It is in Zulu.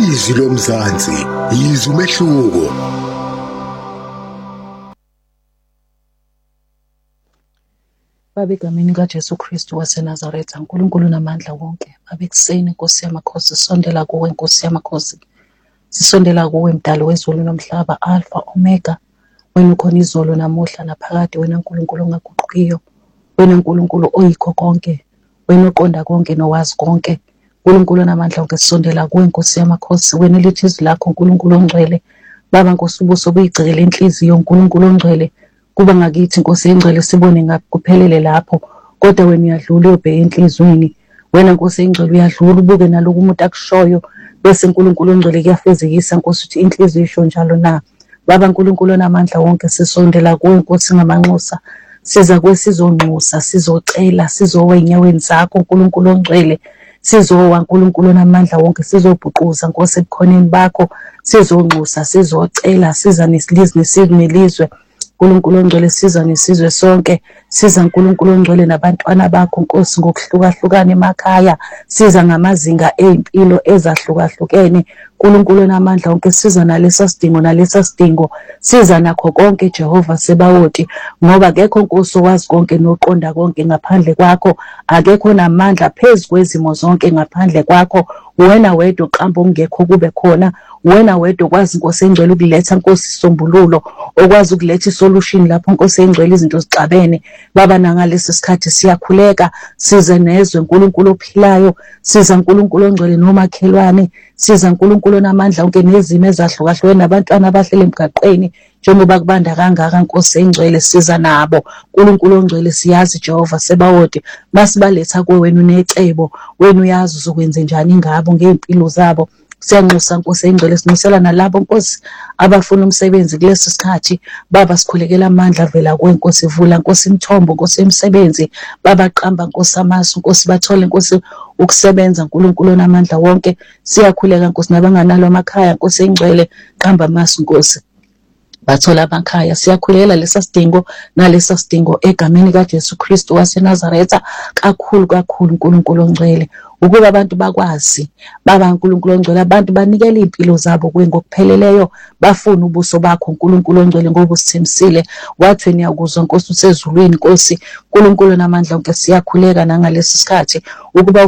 Izwi lomzansi, izwi umehluko. Babe egameni kaJesu Kristu waseNazaretha, uNkulunkulu namandla wonke. Babe ekuseni, Nkosi yamakhosi, sisondela kuwe, Nkosi yamakhosi. Sisondela kuwe, mdali wezulu nomhlaba, Alpha Omega. Wena ukhona izolo namuhla naphakade, wena Nkulunkulu ongaguqukiyo. Wena Nkulunkulu oyikho konke. Wena oqonda konke nowazi konke. Nkulunkulu namandla wonke, sisondela kuwe, Nkosi yamakhosi. Wena lithi izwi lakho, Nkulunkulu ongcwele. Baba Nkosi, ubuso buyigcikele inhliziyo, Nkulunkulu ongcwele. Kuba ngakithi Nkosi engcwele sibone ngakuphelele lapho, kodwa wena uyadlula uyobheka enhlizweni. Wena Nkosi engcwele uyadlula ubuke naloku umuntu akushoyo, bese Nkulunkulu ongcwele kuyafezekisa Nkosi ukuthi inhliziyo isho njalo na. Baba Nkulunkulu namandla wonke, sisondela kuwe Nkosi ngamanxusa. Siza kuwe sizonxusa, sizocela, sizowa enyaweni zakho Nkulunkulu ongcwele. Sizowa Nkulunkulu namandla wonke, sizobhuquza Nkosi ebukhoneni bakho, sizonxusa, sizocela, siza nesilizwe nelizwe. Nkulunkulu ongcwele, siza nesizwe sonke. Siza Nkulunkulu ongcwele nabantwana bakho Nkosi ngokuhlukahlukana emakhaya. Siza ngamazinga empilo ezahlukahlukene. Nkulunkulu namandla wonke, siza nalesa sidingo. Siza nakho konke Jehova Sebawoti, ngoba akekho Nkosi owazi konke noqonda konke ngaphandle kwakho. Akekho namandla phezu kwezimo zonke ngaphandle kwakho. Wena wedwa uqamba ongekho kube khona. Wena wedwa okwazi Nkosi engcwele ukuletha Nkosi isombululo, okwazi ukuletha isolution lapho Nkosi engcwele izinto zixabene. Baba nangalesi sikhathi siyakhuleka, size nezwe Nkulunkulu ophilayo, siza Nkulunkulu ongcwele nomakhelwane, siza Nkulunkulu namandla wonke nezimo ezahlukahlukene nabantwana abahlele emgaqweni. Njengoba kubanda kangaka Nkosi engcwele, siza nabo Nkulunkulu ongcwele. Siyazi Jehova Sebawoti, masibaletha kuwe, wena unecebo, wena uyazi uzokwenza njani ngabo ngempilo zabo. Siyanxusa Nkosi engcwele, sinisela nalabo Nkosi abafuna umsebenzi kulesi sikhathi. Baba sikhulekela amandla vela kuwe Nkosi, vula Nkosi imithombo, Nkosi imisebenzi. Baba qamba Nkosi amasu, Nkosi bathole Nkosi ukusebenza Nkulunkulu namandla wonke. Siyakhuleka Nkosi nabanganalo amakhaya Nkosi engcwele, qamba amasu Nkosi bathola amakhaya. Siyakhulela lesa sidingo egameni kaJesu Kristu waseNazaretha, kakhulu Nkulunkulu ongcwele, ukuba abantu bakwazi baba Nkulunkulu ongcwele, abantu banikele impilo zabo kuwe ngokupheleleyo, bafuna ubuso bakho Nkulunkulu ongcwele, ngoba usithembisile wathi niyakuzwa Nkosi usezulwini Nkosi. Nkulunkulu namandla wonke, siyakhuleka nangalesi sikhathi ukuba